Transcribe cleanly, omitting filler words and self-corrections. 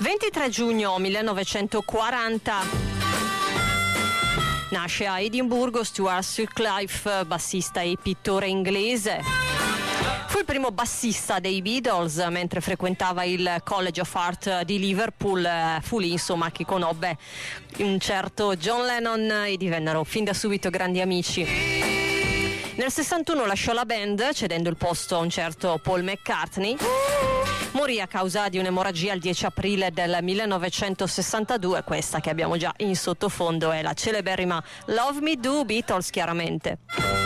23 giugno 1940. Nasce a Edimburgo Stuart Sutcliffe, bassista e pittore inglese. Fu il primo bassista dei Beatles mentre frequentava il College of Art di Liverpool. Fu lì insomma che conobbe un certo John Lennon e divennero fin da subito grandi amici. Nel 61 lasciò la band cedendo il posto a un certo Paul McCartney. Morì a causa di un'emorragia il 10 aprile del 1962. Questa che abbiamo già in sottofondo è la celeberrima Love Me Do, Beatles chiaramente.